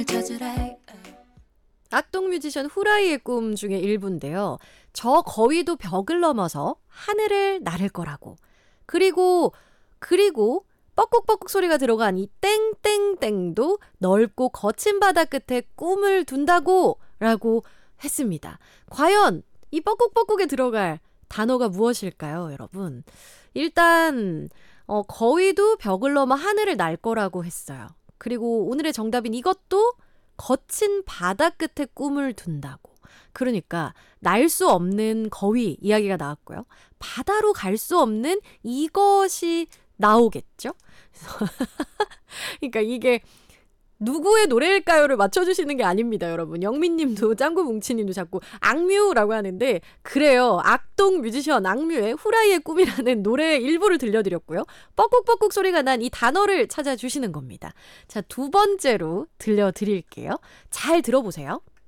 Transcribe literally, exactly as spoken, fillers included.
악동 뮤지션 후라이의 꿈 중에 일부인데요. 저 거위도 벽을 넘어서 하늘을 나를 거라고. 그리고 그리고 뻐꾹뻐꾹 소리가 들어간 이 땡땡땡도 넓고 거친 바다 끝에 꿈을 둔다고 라고 했습니다. 과연 이 뻐꾹뻐꾹에 들어갈 단어가 무엇일까요, 여러분? 일단 어, 거위도 벽을 넘어 하늘을 날 거라고 했어요. 그리고 오늘의 정답인 이것도 거친 바다 끝에 꿈을 둔다고. 그러니까 날 수 없는 거위 이야기가 나왔고요. 바다로 갈 수 없는 이것이 나오겠죠? 그러니까 이게 누구의 노래일까요를 맞춰주시는 게 아닙니다, 여러분. 영민님도 짱구뭉치님도 자꾸 악뮤라고 하는데 그래요. 악동 뮤지션 악뮤의 후라이의 꿈이라는 노래의 일부를 들려드렸고요. 뻐꾹뻐꾹 소리가 난 이 단어를 찾아주시는 겁니다. 자, 두 번째로 들려드릴게요. 잘 들어보세요.